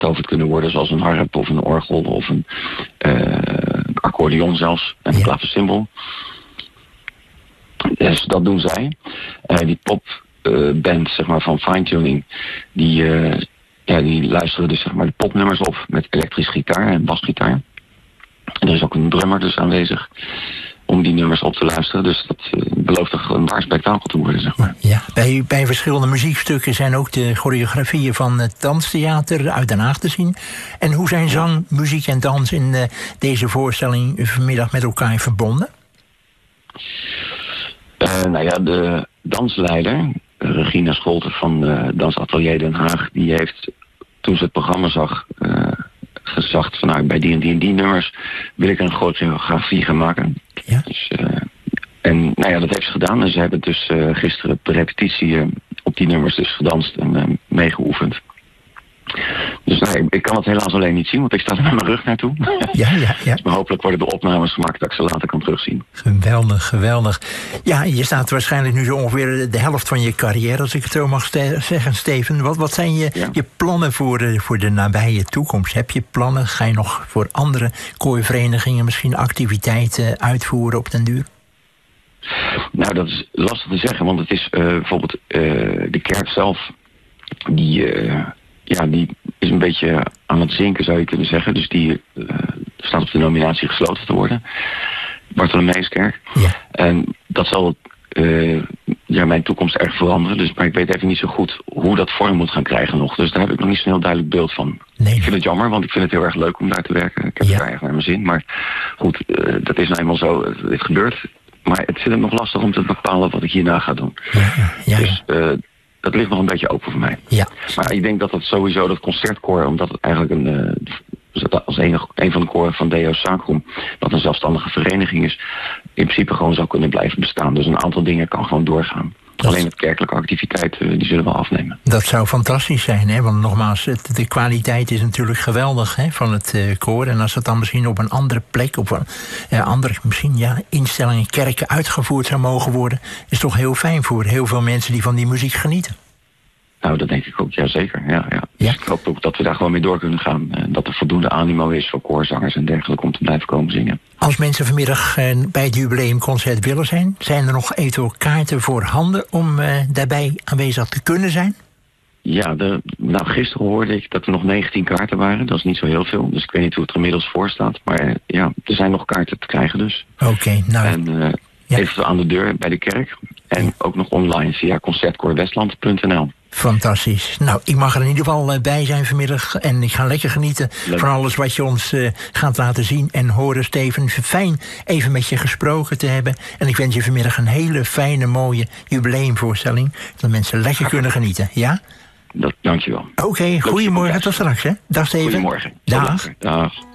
betoverd kunnen worden, zoals een harp of een orgel of een accordeon zelfs, en een klaversymbol. Dus dat doen zij. Die popband zeg maar, van Fine-Tuning, die luisteren dus zeg maar, de popnummers op met elektrische gitaar en basgitaar. En er is ook een drummer dus aanwezig om die nummers op te luisteren. Dus dat belooft een waar spektakel te worden, zeg maar. Ja, bij verschillende muziekstukken zijn ook de choreografieën van het Danstheater uit Den Haag te zien. En hoe zijn zang, muziek en dans in deze voorstelling vanmiddag met elkaar verbonden? De dansleider, Regina Scholten van Dansatelier Den Haag, die heeft, toen ze het programma zag, gezegd van bij die en die nummers wil ik een choreografie gaan maken. Ja. Dus, dat heeft ze gedaan. En ze hebben dus gisteren op de repetitie op die nummers dus gedanst en meegeoefend. Dus ik kan het helaas alleen niet zien, want ik sta er met mijn rug naartoe. Ja. Maar hopelijk worden de opnames gemaakt dat ik ze later kan terugzien. Geweldig. Ja, je staat waarschijnlijk nu zo ongeveer de helft van je carrière, als ik het zo mag zeggen, Steven. Wat zijn je plannen voor de nabije toekomst? Heb je plannen? Ga je nog voor andere koorverenigingen misschien activiteiten uitvoeren op den duur? Nou, dat is lastig te zeggen, want het is bijvoorbeeld de kerk zelf, die is een beetje aan het zinken, zou je kunnen zeggen. Dus die staat op de nominatie gesloten te worden. Bartholomeuskerk. Ja. En dat zal mijn toekomst erg veranderen. Dus, maar ik weet even niet zo goed hoe dat vorm moet gaan krijgen nog. Dus daar heb ik nog niet zo'n heel duidelijk beeld van. Nee. Ik vind het jammer, want ik vind het heel erg leuk om daar te werken. Ik heb het erg naar mijn zin. Maar goed, dat is nou eenmaal zo. Het gebeurt. Maar ik vind het nog lastig om te bepalen wat ik hierna ga doen. Dus dat ligt nog een beetje open voor mij. Ja. Maar ik denk dat het sowieso, dat concertkoor, omdat het eigenlijk als een van de koren van Deo Sacrum, wat een zelfstandige vereniging is, in principe gewoon zou kunnen blijven bestaan. Dus een aantal dingen kan gewoon doorgaan. Alleen de kerkelijke activiteiten, die zullen wel afnemen. Dat zou fantastisch zijn, hè? Want nogmaals, de kwaliteit is natuurlijk geweldig, hè, van het koor. En als het dan misschien op een andere plek, op een andere instellingen, kerken uitgevoerd zou mogen worden, is toch heel fijn voor heel veel mensen die van die muziek genieten. Nou, dat denk ik ook, jazeker. Ja. Dus ik hoop ook dat we daar gewoon mee door kunnen gaan. En dat er voldoende animo is voor koorzangers en dergelijke om te blijven komen zingen. Als mensen vanmiddag bij het jubileumconcert willen zijn, zijn er nog eventueel kaarten voorhanden om daarbij aanwezig te kunnen zijn? Ja, gisteren hoorde ik dat er nog 19 kaarten waren. Dat is niet zo heel veel, dus ik weet niet hoe het er inmiddels voor staat. Maar er zijn nog kaarten te krijgen dus. Oké, nou. En even aan de deur bij de kerk. En ook nog online via concertkoorwestland.nl. Fantastisch. Nou, ik mag er in ieder geval bij zijn vanmiddag. En ik ga lekker genieten van alles wat je ons gaat laten zien en horen, Steven. Fijn even met je gesproken te hebben. En ik wens je vanmiddag een hele fijne, mooie jubileumvoorstelling. Dat mensen lekker kunnen genieten, ja? Dankjewel. Oké, goedemorgen, tot straks, hè. Dag, Steven. Goedemorgen. Dag.